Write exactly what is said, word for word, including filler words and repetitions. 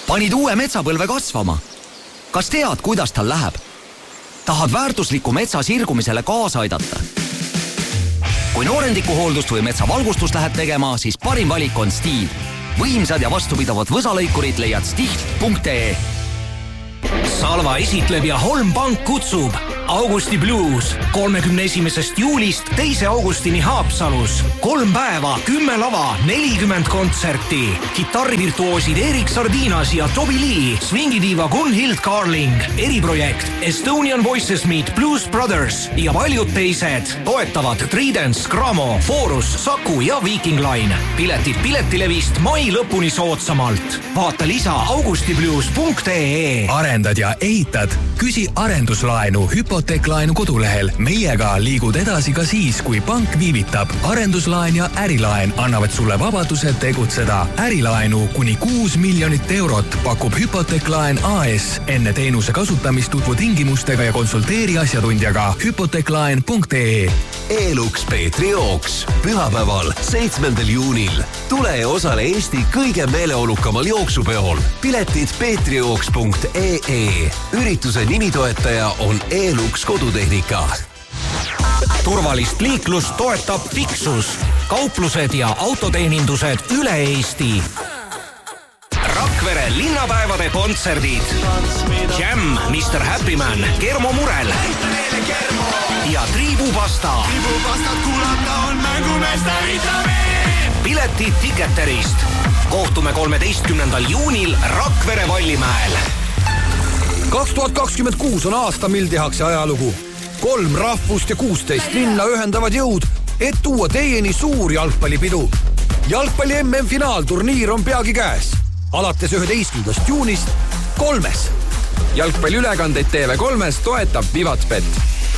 Panid uue metsapõlve kasvama. Kas tead, kuidas tal läheb? Tahad väärtusliku metsa sirgumisele kaasa aidata? Kui noorendikuhooldust või metsavalgustust lähed tegema, siis parim valik on Stihl. Võimsad ja vastupidavad võsalõikurid leiad stihl punkt ee. Salva esitleb ja Holm Pank kutsub Augusti Blues kolmekümne esimesest juulist teise augustini Haapsalus. Kolm päeva, kümme lava, nelikümmend kontserti. Kitarrivirtuoosid Erik Sardinas ja Toby Lee, swingidiiva Gunhild Carling, eriprojekt Estonian Voices Meet Blues Brothers ja paljud teised. Toetavad Tridents, Gramo, Forus, Saku ja Viking Line. Piletid Piletilevist mai lõpuni soodsamalt. Vaata lisa augustiblues punkt ee. Arendad ja ehitad? Küsi arenduslaenu hüpoteeklaenu kodulehel. Meiega liigud edasi ka siis, kui pank viivitab. Arenduslaen ja ärilaen annavad sulle vabaduse tegutseda. Ärilaenu kuni kuus miljonit eurot pakub hüpoteeklaen A S. Enne teenuse kasutamist tutvu tingimustega ja konsulteeri asjatundjaga hüpoteeklaen punkt ee. E-Lux Peetri jooks pühapäeval, seitsmendal juunil. Tule ja osale Eesti kõige meeleolukamal jooksupeol. Piletid peetrijooks punkt ee. Ürituse nimitoetaja on E-Lux kodutehnika. Turvalist liiklust toetab Fixus. Kauplused ja autoteenindused üle Eesti. Rakvere linnapäevade kontserdid. Jam, mister Happyman, Kermo Murel ja Triibupasta. Triibupastat kuulata on mängumester Vitamin. Piletid Ticketerist. Kohtume kolmeteistkümnendal juunil Rakvere Vallimäel. kaks tuhat kakskümmend kuus on aasta, mil tehakse ajalugu. Kolm rahvust ja kuusteist linna ühendavad jõud, et tuua teieni suur jalgpallipidu. Jalgpalli M M-finaalturniir on peagi käes. Alates üheteistkümnendast juunist kolmes. Jalgpalliülekandeid T V kolmes toetab Vivatbet.